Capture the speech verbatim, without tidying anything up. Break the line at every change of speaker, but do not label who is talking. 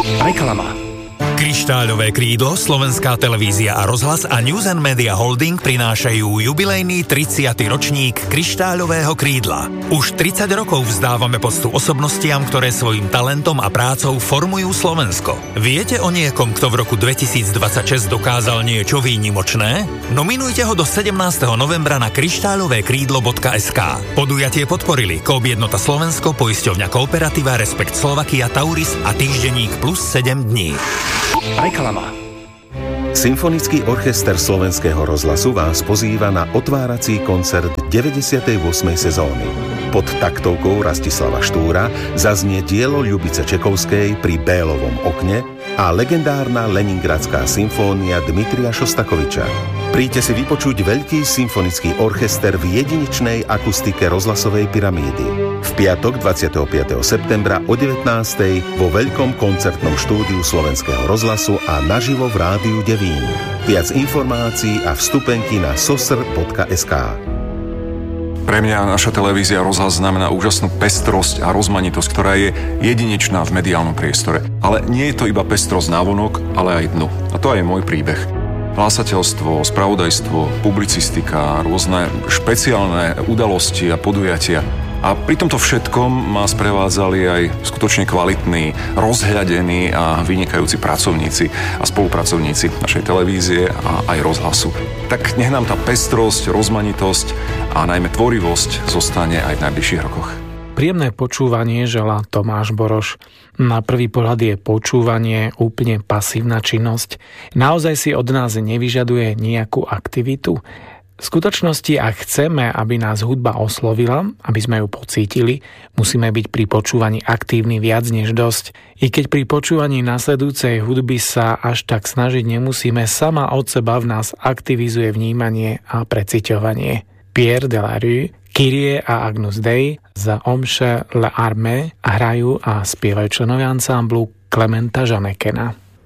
Reklama. Kryštáľové krídlo, Slovenská televízia a rozhlas a News and Media Holding prinášajú jubilejný tridsiaty ročník Kryštáľového krídla. Už tridsať rokov vzdávame poctu osobnostiam, ktoré svojim talentom a prácou formujú Slovensko. Viete o niekom, kto v roku dvetisícdvadsaťšesť dokázal niečo výnimočné? Nominujte ho do sedemnásteho novembra na kryštáľové krídlo bodka es ká. Podujatie podporili Coop Jednota Slovensko, Poisťovňa Kooperativa, Respekt Slovakia, Tauris a týždenník Plus sedem dní. Reklama.
Symfonický orchester Slovenského rozhlasu vás pozýva na otvárací koncert deväťdesiatej ôsmej sezóny. Pod taktovkou Rastislava Štúra zaznie dielo Ľubice Čekovskej Pri Bélovom okne a legendárna Leningradská symfónia Dmitrija Šostakoviča. Príďte si vypočuť veľký symfonický orchester v jedinečnej akustike rozhlasovej pyramídy. V piatok dvadsiateho piateho septembra o devätnástej vo veľkom koncertnom štúdiu Slovenského rozhlasu a naživo v Rádiu Devín. Viac informácií a vstupenky na sosr bodka es ká.
Pre mňa naša televízia rozhlas znamená úžasnú pestrosť a rozmanitosť, ktorá je jedinečná v mediálnom priestore. Ale nie je to iba pestrosť návonok, ale aj dnu. A to aj môj príbeh. Hlásateľstvo, spravodajstvo, publicistika, rôzne špeciálne udalosti a podujatia. A pri tomto všetkom ma sprevádzali aj skutočne kvalitní, rozhľadení a vynikajúci pracovníci a spolupracovníci našej televízie a aj rozhlasu. Tak nech nám tá pestrosť, rozmanitosť a najmä tvorivosť zostane aj v najbližších rokoch.
Príjemné počúvanie želá Tomáš Boroš. Na prvý pohľad je počúvanie úplne pasívna činnosť. Naozaj si od nás nevyžaduje nejakú aktivitu. V skutočnosti, ak chceme, aby nás hudba oslovila, aby sme ju pocítili, musíme byť pri počúvaní aktívni viac než dosť. I keď pri počúvaní nasledujúcej hudby sa až tak snažiť nemusíme, sama od seba v nás aktivizuje vnímanie a preciťovanie. Pierre Delarue, Kyrie a Agnus Dei za Omše Le Armée hrajú a spievajú členovia ansámblu Klementa Žanekena.